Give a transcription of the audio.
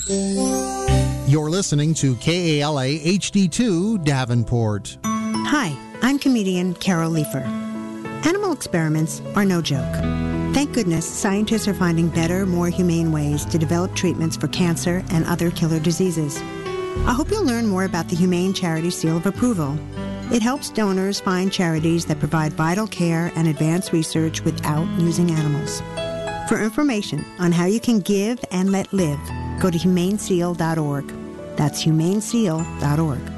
You're listening to KALA HD2 Davenport. Hi, I'm comedian Carol Leifer. Animal experiments are no joke. Thank goodness scientists are finding better, more humane ways to develop treatments for cancer and other killer diseases. I hope you'll learn more about the Humane Charity Seal of Approval. It helps donors find charities that provide vital care and advanced research without using animals. For information on how you can give and let live, go to humaneseal.org. That's humaneseal.org.